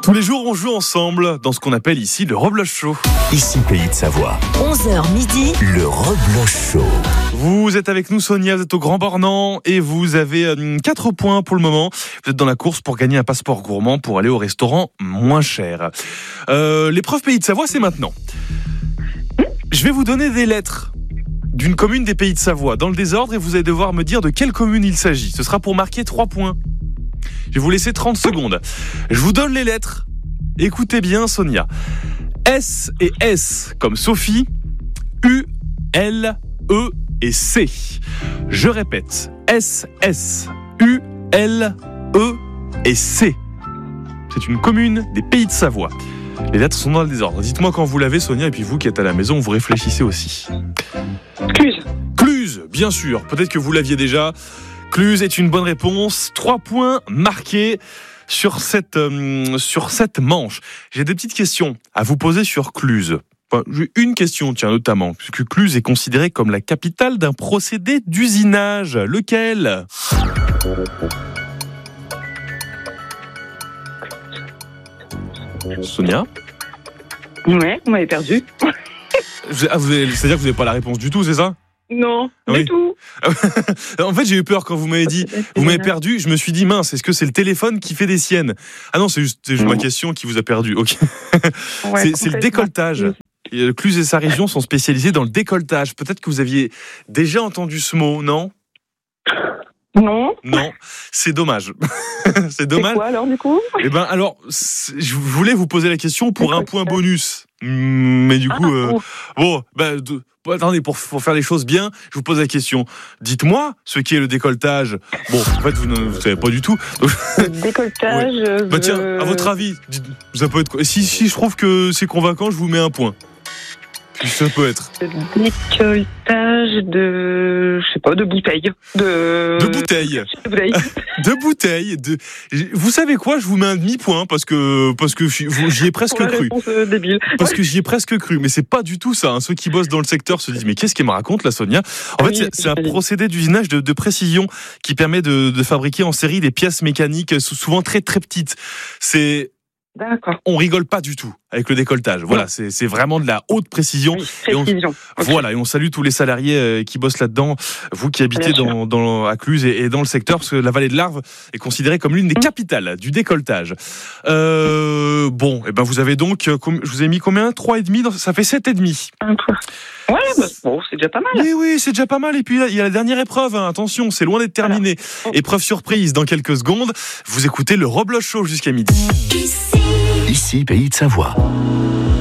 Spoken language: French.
Tous les jours, on joue ensemble dans ce qu'on appelle ici le Rebloche Show. Ici Pays de Savoie. 11h midi. Le Rebloche Show. Vous êtes avec nous, Sonia, vous êtes au Grand Bornand et vous avez 4 points pour le moment. Vous êtes dans la course pour gagner un passeport gourmand pour aller au restaurant moins cher. L'épreuve Pays de Savoie, c'est maintenant. Je vais vous donner des lettres d'une commune des Pays de Savoie dans le désordre et vous allez devoir me dire de quelle commune il s'agit. Ce sera pour marquer 3 points. Je vais vous laisser 30 secondes. Je vous donne les lettres. Écoutez bien, Sonia. S et S comme Sophie. U, L, E et C. Je répète. S, S, U, L, E et C. C'est une commune des Pays de Savoie. Les lettres sont dans le désordre. Dites-moi quand vous l'avez, Sonia, et puis vous qui êtes à la maison, vous réfléchissez aussi. Cluse. Cluse, bien sûr. Peut-être que vous l'aviez déjà. Cluse est une bonne réponse. 3 points marqués sur cette manche. J'ai des petites questions à vous poser sur Cluse. Enfin, j'ai une question, tiens, notamment, puisque Cluse est considérée comme la capitale d'un procédé d'usinage. Lequel ? Sonia ? Ouais, vous m'avez perdu. C'est-à-dire que vous n'avez pas la réponse du tout, c'est ça ? Non, Oui. du tout. En fait, j'ai eu peur quand vous m'avez dit, vous m'avez perdu. Je me suis dit, mince, est-ce que c'est le téléphone qui fait des siennes ? Ah non, c'est juste ma question qui vous a perdu. Ok. Ouais, c'est le décolletage. Et Cluse et sa région sont spécialisés dans le décolletage. Peut-être que vous aviez déjà entendu ce mot, non ? Non. Non, c'est dommage. C'est dommage. C'est quoi alors du coup ? Eh ben, alors, je voulais vous poser la question pour un point bonus. Mais du coup, attendez, pour faire les choses bien, je vous pose la question. Dites-moi ce qu'est le décolletage. Bon, en fait, vous ne savez pas du tout. Donc, Le décolletage. ouais. Bah tiens, à votre avis, ça peut être quoi ? Si je trouve que c'est convaincant, je vous mets un point. Ça peut être. Le décolletage de. Je sais pas, de bouteilles. De bouteilles. De bouteilles. Vous savez quoi ? Je vous mets un demi-point parce que j'y ai presque Pour la cru. réponse débile. Parce que j'y ai presque cru, mais c'est pas du tout ça. Ceux qui bossent dans le secteur se disent mais qu'est-ce qu'elle me raconte, la Sonia ? En fait, c'est un procédé d'usinage de précision qui permet de fabriquer en série des pièces mécaniques souvent très très petites. D'accord. On rigole pas du tout avec le décolletage. Voilà, c'est vraiment de la haute précision. Oui, précision. Voilà, et on salue tous les salariés qui bossent là-dedans. Vous qui habitez à Cluse et dans le secteur, parce que la vallée de l'Arve est considérée comme l'une des capitales du décolletage. Bon, et ben vous avez donc, je vous ai mis combien ? 3,5, ça fait 7,5. Ouais, bon, c'est déjà pas mal. Oui, c'est déjà pas mal. Et puis là, il y a la dernière épreuve. Hein. Attention, c'est loin d'être terminé. Voilà. Épreuve surprise dans quelques secondes. Vous écoutez le Rebloche Show jusqu'à midi. Ici Pays de Savoie.